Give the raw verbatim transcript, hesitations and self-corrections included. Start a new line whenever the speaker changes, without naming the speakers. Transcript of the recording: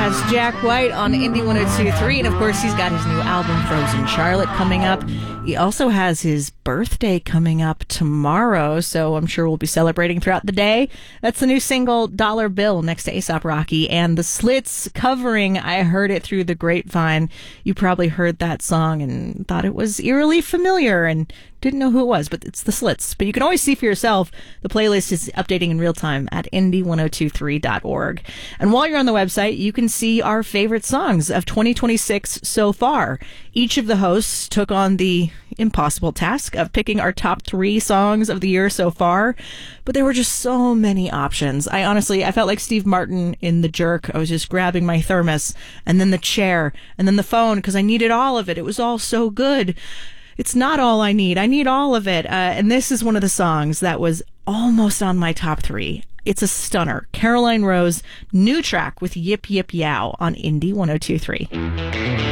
That's Jack White on Indie one oh two point three. And, of course, he's got his new album, Frozen Charlotte, coming up. He also has his birthday coming up tomorrow, so I'm sure we'll be celebrating throughout the day. That's the new single, Dollar Bill, next to A$AP Rocky. And the Slits covering I Heard It Through the Grapevine. You probably heard that song and thought it was eerily familiar and didn't know who it was, but it's the Slits. But you can always see for yourself. The playlist is updating in real time at indie one oh two three dot org. And while you're on the website, you can see our favorite songs of twenty twenty-six so far. Each of the hosts took on the impossible task of picking our top three songs of the year so far, but there were just so many options. I honestly, I felt like Steve Martin in The Jerk. I was just grabbing my thermos and then the chair and then the phone because I needed all of it. It was all so good. It's not all I need. I need all of it. Uh, and this is one of the songs that was almost on my top three. It's a stunner. Caroline Rose, new track with Yip Yip Yow on Indie one oh two point three.